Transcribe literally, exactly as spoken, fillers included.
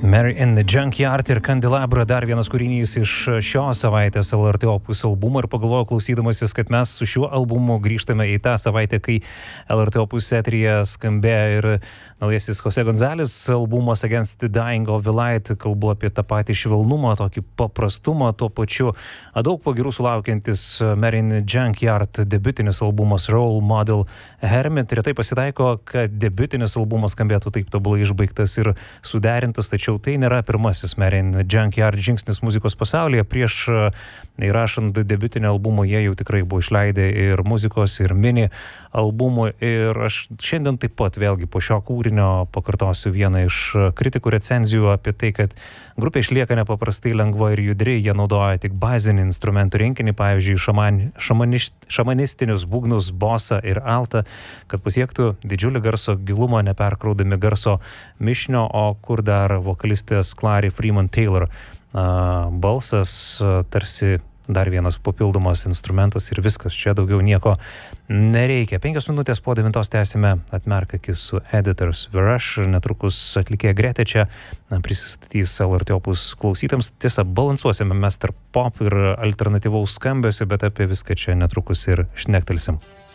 Mary in the Junkyard ir Candelabra, dar vienas kūrinys iš šios savaitės L R T Opus albumo, ir pagalvojau klausydamasis, kad mes su šiuo albumu grįžtame į tą savaitę, kai L R T Opus eteryje skambėjo ir naujasis Jose Gonzalez albumas Against the Dying of the Light. Kalbu apie tą patį švelnumą, tokį paprastumą, tuo pačiu daug pagirų sulaukiantis Mary in the Junkyard debiutinis albumas Role Model Hermit. Retai pasitaiko, kad debiutinis albumas skambėtų taip tobulai išbaigtas ir suderintas, tačiau tai nėra pirmasis Mary in the Junkyard žingsnis muzikos pasaulyje. Prieš įrašant debiutinį albumą jie jau tikrai buvo išleidę ir muzikos, ir mini albumų, ir aš šiandien taip pat vėlgi po šio kūrinio pakartosiu vieną iš kritikų recenzijų apie tai, kad grupė išlieka nepaprastai lengva ir judri, jie naudoja tik bazinį instrumentų rinkinį, pavyzdžiui, šaman, šamaniš, šamanistinius būgnus, bosą ir altą, kad pasiektų didžiulį garso gilumą, neperkraudami garso mišinio, o kur dar vokalistės Clary Freeman Taylor balsas, tarsi dar vienas papildomas instrumentas ir viskas, čia daugiau nieko nereikia. Penkios minutės po devintos tęsime Atmerk akis su Editors Veraš, netrukus atlikėja Gretė čia prisistatys L R T Opus klausytams. Tiesa, balansuosime mes tarp pop ir alternatyvaus skambesio, bet apie viską čia netrukus ir šnektelsim.